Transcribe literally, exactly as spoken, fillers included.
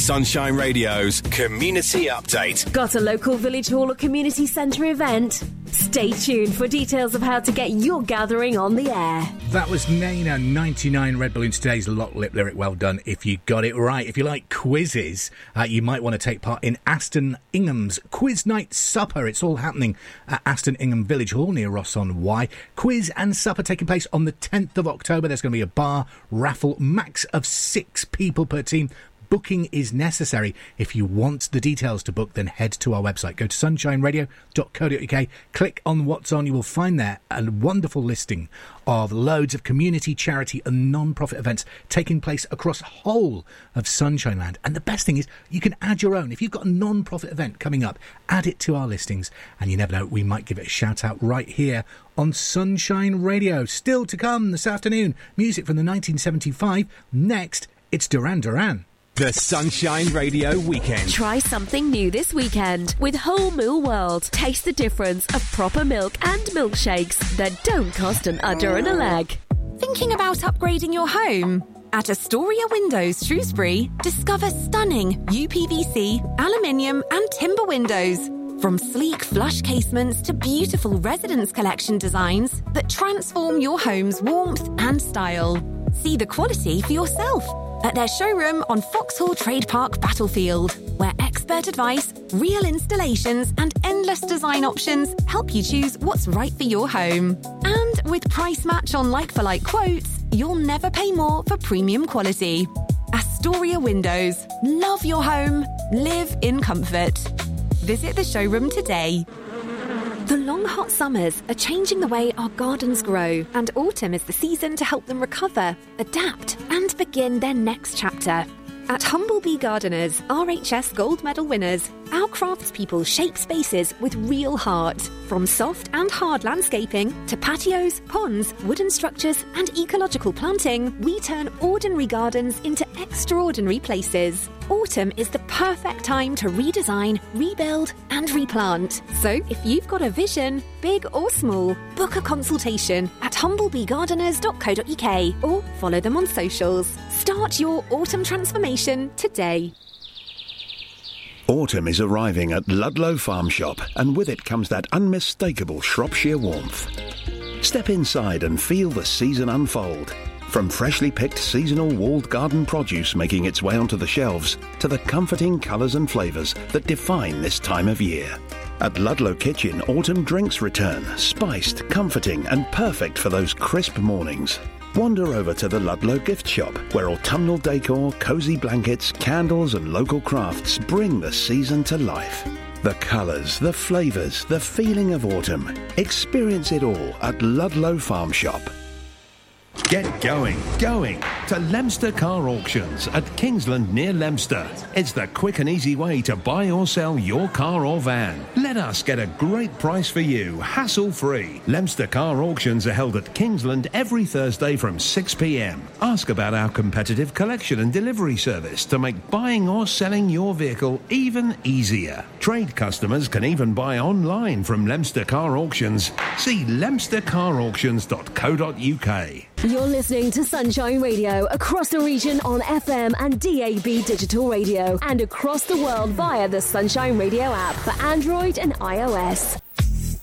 Sunshine Radio's Community Update. Got a local village hall or community centre event? Stay tuned for details of how to get your gathering on the air. That was Nana, ninety-nine Red Balloon, today's Lock Lip lyric. Well done if you got it right. If you like quizzes, uh, you might want to take part in Aston Ingham's Quiz Night Supper. It's all happening at Aston Ingham Village Hall near Ross-on-Wye. Quiz and supper taking place on the tenth of October. There's going to be a bar, raffle, max of six people per team. Booking is necessary. If you want the details to book, then head to our website. Go to sunshine radio dot co dot uk, click on What's On. You will find there a wonderful listing of loads of community, charity and non-profit events taking place across the whole of Sunshine Land. And the best thing is you can add your own. If you've got a non-profit event coming up, add it to our listings. And you never know, we might give it a shout out right here on Sunshine Radio. Still to come this afternoon, music from the nineteen seventy-five. Next, it's Duran Duran. The Sunshine Radio Weekend. Try something new this weekend with Whole Mill World. Taste the difference of proper milk and milkshakes that don't cost an udder and a leg. Thinking about upgrading your home? At Astoria Windows Shrewsbury, discover stunning U P V C, aluminium and timber windows. From sleek flush casements to beautiful residence collection designs that transform your home's warmth and style. See the quality for yourself at their showroom on Foxhall Trade Park Battlefield, where expert advice, real installations and endless design options help you choose what's right for your home. And with price match on like-for-like quotes, you'll never pay more for premium quality. Astoria Windows. Love your home. Live in comfort. Visit the showroom today. The long hot summers are changing the way our gardens grow, and autumn is the season to help them recover, adapt and begin their next chapter. At Humblebee Gardeners, R H S Gold Medal winners, our craftspeople shape spaces with real heart. From soft and hard landscaping to patios, ponds, wooden structures and ecological planting, we turn ordinary gardens into extraordinary places. Autumn is the perfect time to redesign, rebuild and replant. So if you've got a vision, big or small, book a consultation at humblebee gardeners dot co dot uk or follow them on socials. Start your autumn transformation today. Autumn is arriving at Ludlow Farm Shop, and with it comes that unmistakable Shropshire warmth. Step inside and feel the season unfold. From freshly picked seasonal walled garden produce making its way onto the shelves to the comforting colours and flavours that define this time of year. At Ludlow Kitchen, autumn drinks return, spiced, comforting and perfect for those crisp mornings. Wander over to the Ludlow Gift Shop, where autumnal decor, cosy blankets, candles and local crafts bring the season to life. The colours, the flavours, the feeling of autumn. Experience it all at Ludlow Farm Shop. Get going, going to Leominster Car Auctions at Kingsland near Leominster. It's the quick and easy way to buy or sell your car or van. Let us get a great price for you, hassle-free. Leominster Car Auctions are held at Kingsland every Thursday from six p m. Ask about our competitive collection and delivery service to make buying or selling your vehicle even easier. Trade customers can even buy online from Leominster Car Auctions. See leominster car auctions dot co dot uk. You're listening to Sunshine Radio across the region on F M and D A B digital radio and across the world via the Sunshine Radio app for Android and iOS.